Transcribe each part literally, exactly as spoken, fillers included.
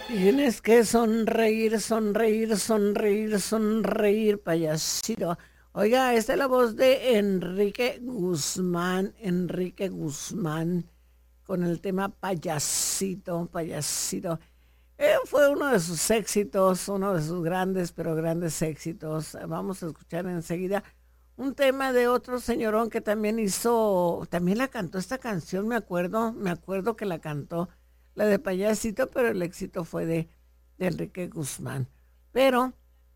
Tienes que sonreír, sonreír, sonreír, sonreír, payasito. Oiga, esta es la voz de Enrique Guzmán, Enrique Guzmán, con el tema payasito, payasito. Eh, fue uno de sus éxitos, uno de sus grandes, pero grandes éxitos. Vamos a escuchar enseguida un tema de otro señorón que también hizo, también la cantó esta canción, me acuerdo, me acuerdo que la cantó, la de payasito, pero el éxito fue de, de Enrique Guzmán. Pero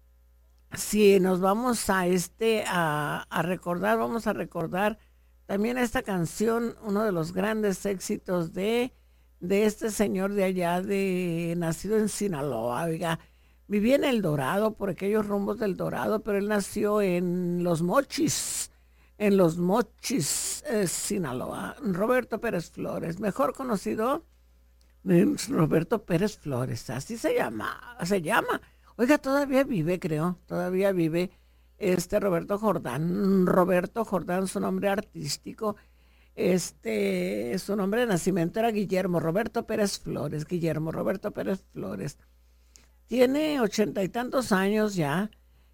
si nos vamos a este, a, a recordar, vamos a recordar también esta canción, uno de los grandes éxitos de, de este señor de allá, de nacido en Sinaloa, oiga, vivía en El Dorado, por aquellos rumbos del Dorado, pero él nació en Los Mochis, en Los Mochis, eh, Sinaloa. Roberto Pérez Flores, mejor conocido eh, Roberto Pérez Flores, así se llama, se llama. Oiga, todavía vive, creo, todavía vive este Roberto Jordán. Roberto Jordán, su nombre artístico, este, su nombre de nacimiento era Guillermo Roberto Pérez Flores, Guillermo Roberto Pérez Flores. Tiene ochenta y tantos años ya.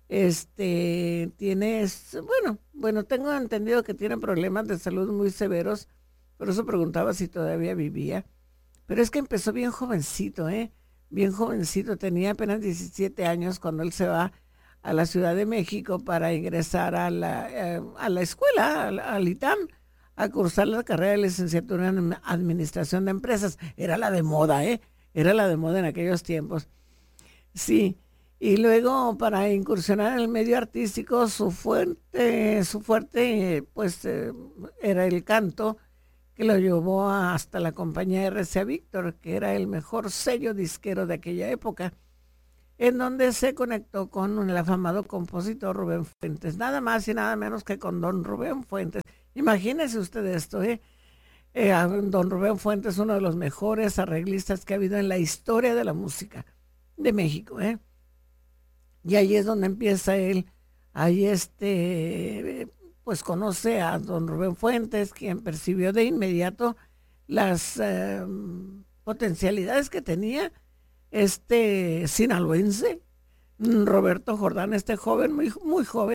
Este, tiene, es- bueno, bueno, tengo entendido que tiene problemas de salud muy severos, por eso preguntaba si todavía vivía. Pero es que empezó bien jovencito, ¿eh? Bien jovencito, tenía apenas diecisiete años cuando él se va a la Ciudad de México para ingresar a la, eh, a la escuela, al, al ITAM, a cursar la carrera de licenciatura en Administración de Empresas. Era la de moda, ¿eh? Era la de moda en aquellos tiempos. Sí, y luego para incursionar en el medio artístico, su fuerte, su fuerte, eh, pues eh, era el canto, que lo llevó a- hasta la compañía R C A Víctor, que era el mejor sello disquero de aquella época, en donde se conectó con el afamado compositor Rubén Fuentes, nada más y nada menos que con don Rubén Fuentes. Imagínese usted esto, ¿eh? Eh, a don Rubén Fuentes, uno de los mejores arreglistas que ha habido en la historia de la música de México, ¿eh? Y ahí es donde empieza él, ahí este, pues conoce a don Rubén Fuentes, quien percibió de inmediato las eh, potencialidades que tenía este sinaloense, mm, Roberto Jordán, este joven, muy, muy joven,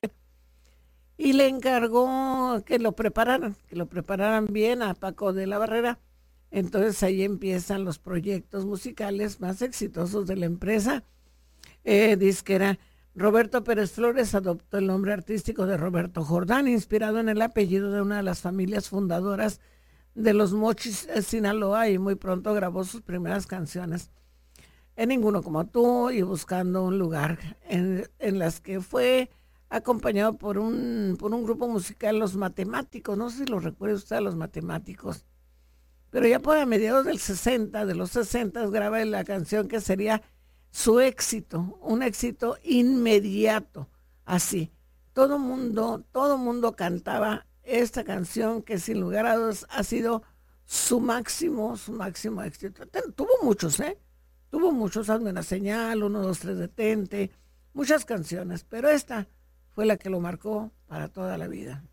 y le encargó que lo prepararan, que lo prepararan bien a Paco de la Barrera. Entonces ahí empiezan los proyectos musicales más exitosos de la empresa eh, disquera. Roberto Pérez Flores adoptó el nombre artístico de Roberto Jordán, inspirado en el apellido de una de las familias fundadoras de los Mochis, eh, Sinaloa, y muy pronto grabó sus primeras canciones en Ninguno como tú y Buscando un lugar, en, en las que fue acompañado por un, por un grupo musical, Los Matemáticos. No sé si lo recuerda usted, a Los Matemáticos. Pero ya por a mediados del sesenta, de los sesenta, graba la canción que sería su éxito, un éxito inmediato, así. Todo mundo, todo mundo cantaba esta canción que sin lugar a dudas ha sido su máximo, su máximo éxito. Ten- Tuvo muchos, ¿eh? Tuvo muchos, Hazme una señal, uno, dos, tres, detente, muchas canciones, pero esta fue la que lo marcó para toda la vida.